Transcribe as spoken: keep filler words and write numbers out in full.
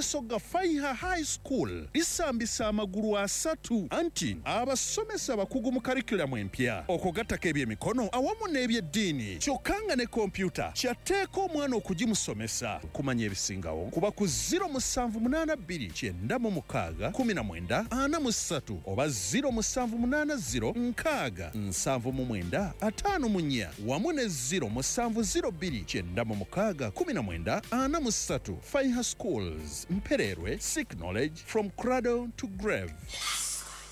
essomero ga Faiha High School lisambisa amagulu asatu anti abasomesa bakugu mu curriculum empya okugattako ebyemikono awamu n'ebyeddiini kyokka nga ne kompyuta kyateeka omwana okugimusomesa kumanya ebisingawo kuba ku zero musanvu munaana bbiri kyenda mu mukaaga kumi na mwenda ana mu ssatu oba zero musanvu munaana zero nkaaga nsanvu mu mwenda ataano mu nnya wamu ne zero musanvu zero bbiri kyenda mu mukaaga kumi na mwenda ana mu ssatu. Faiha Schools, Mpererwe, seek knowledge from cradle to grave.